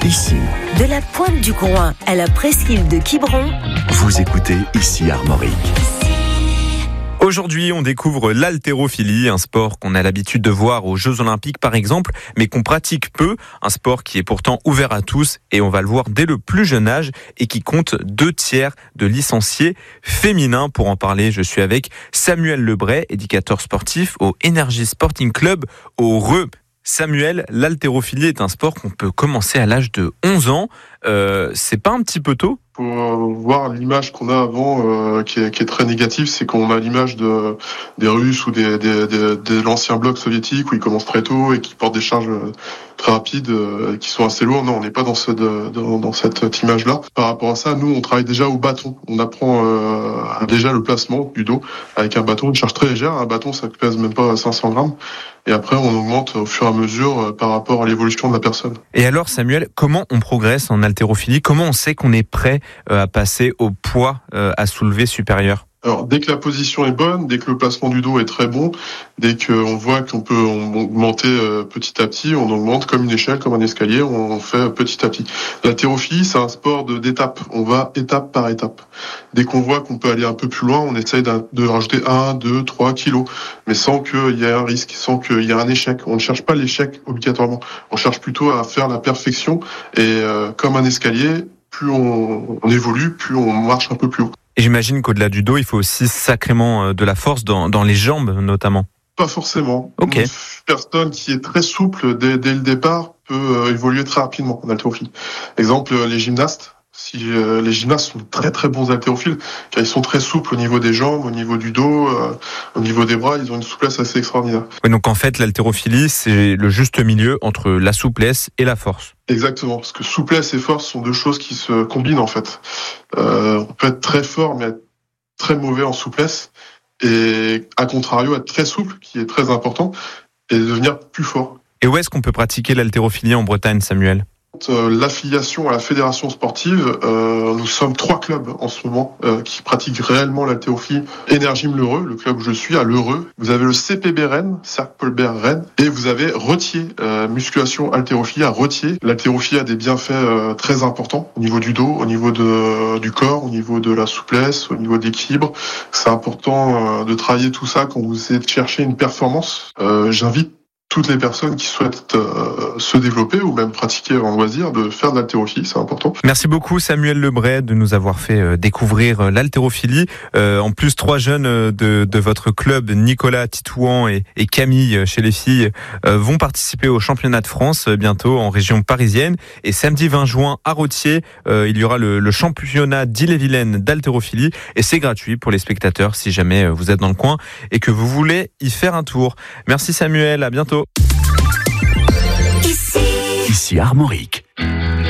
ici. De la pointe du Groin à la presqu'île de Quiberon, Vous écoutez ici Armorique. Aujourd'hui, on découvre l'haltérophilie, un sport qu'on a l'habitude de voir aux Jeux Olympiques par exemple, mais qu'on pratique peu, un sport qui est pourtant ouvert à tous et on va le voir dès le plus jeune âge et qui compte 2/3 de licenciés féminins. Pour en parler, je suis avec Samuel Lebray, éducateur sportif au Energy Sporting Club au Reux. Samuel, l'haltérophilie est un sport qu'on peut commencer à l'âge de 11 ans. C'est pas un petit peu tôt ? Pour voir l'image qu'on a avant, qui est très négative, c'est qu'on a l'image des Russes ou de l'ancien bloc soviétique où ils commencent très tôt et qui portent des charges très rapides, qui sont assez lourds. Non, on n'est pas dans cette image-là. Par rapport à ça, nous, on travaille déjà au bâton. On apprend déjà le placement du dos avec un bâton, une charge très légère. Un bâton, ça pèse même pas 500 grammes. Et après, on augmente au fur et à mesure par rapport à l'évolution de la personne. Et alors, Samuel, comment on progresse en haltérophilie ? Comment on sait qu'on est prêt à passer au poids à soulever supérieur ? Alors, dès que la position est bonne, dès que le placement du dos est très bon, dès qu'on voit qu'on peut augmenter petit à petit, on augmente comme une échelle, comme un escalier, on fait petit à petit. L'haltérophilie, c'est un sport d'étape. On va étape par étape. Dès qu'on voit qu'on peut aller un peu plus loin, on essaye de rajouter 1, 2, 3 kilos, mais sans qu'il y ait un risque, sans qu'il y ait un échec. On ne cherche pas l'échec obligatoirement. On cherche plutôt à faire la perfection et comme un escalier, plus on évolue, plus on marche un peu plus haut. Et j'imagine qu'au-delà du dos, il faut aussi sacrément de la force dans les jambes notamment. Pas forcément. Ok. Une personne qui est très souple dès le départ peut évoluer très rapidement en haltérophilie. Exemple, les gymnastes. Les gymnastes sont très très bons haltérophiles car ils sont très souples au niveau des jambes, au niveau du dos, au niveau des bras, ils ont une souplesse assez extraordinaire. Oui, donc en fait, l'haltérophilie, c'est le juste milieu entre la souplesse et la force. Exactement, parce que souplesse et force sont deux choses qui se combinent en fait. On peut être très fort mais être très mauvais en souplesse et à contrario être très souple, qui est très important, et devenir plus fort. Et où est-ce qu'on peut pratiquer l'haltérophilie en Bretagne, Samuel ? L'affiliation à la fédération sportive, nous sommes 3 clubs en ce moment qui pratiquent réellement l'haltérophilie. Energy L'Heureux, le club où je suis, à l'Heureux. Vous avez le CPB Rennes, Cercle Paul Bert Rennes, et vous avez Retier, musculation haltérophilie à Retier. L'haltérophilie a des bienfaits très importants au niveau du dos, au niveau du corps, au niveau de la souplesse, au niveau d'équilibre. C'est important de travailler tout ça quand vous essayez de chercher une performance. J'invite toutes les personnes qui souhaitent se développer ou même pratiquer en loisir, de faire de l'haltérophilie, c'est important. Merci beaucoup Samuel Lebray de nous avoir fait découvrir l'haltérophilie. En plus, 3 jeunes de votre club, Nicolas Titouan et Camille chez les filles, vont participer au championnat de France bientôt en région parisienne. Et samedi 20 juin à Retier, il y aura le championnat d'Ille-et-Vilaine d'haltérophilie et c'est gratuit pour les spectateurs si jamais vous êtes dans le coin et que vous voulez y faire un tour. Merci Samuel, à bientôt. Ici Armorique.